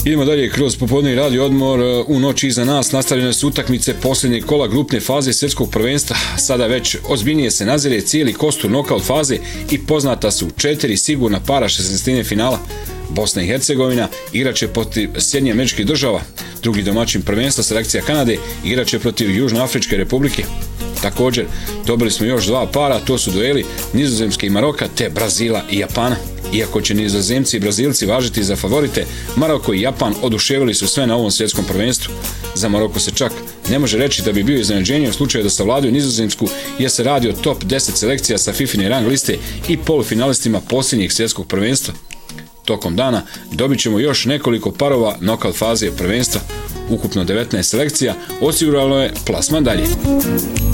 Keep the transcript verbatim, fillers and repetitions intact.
Idemo dalje kroz popodnevni radio odmor. U noći iza nas nastavljene su utakmice posljednje kola grupne faze svjetskog prvenstva. Sada već ozbiljnije se nazire cijeli kostur nokaut faze i poznata su četiri sigurna para šesnaestine finala. Bosna i Hercegovina igraće protiv Sjedinjenih Američkih Država, drugi domaćin prvenstva selekcija Kanade igraće protiv Južnoafričke Republike. Također dobili smo još dva para, to su dueli Nizozemske i Maroka te Brazila i Japana. Iako će Nizozemci i Brazilci važiti za favorite, Maroko i Japan oduševili su sve na ovom svjetskom prvenstvu. Za Maroko se čak ne može reći da bi bio iznenađenje u slučaju da savladaju Nizozemsku, jer se radi o top deset selekcija sa Fifine rang liste i polufinalistima posljednjeg svjetskog prvenstva. Tokom dana dobit ćemo još nekoliko parova nokaut faze prvenstva. Ukupno devetnaest selekcija osiguralo je plasman dalje.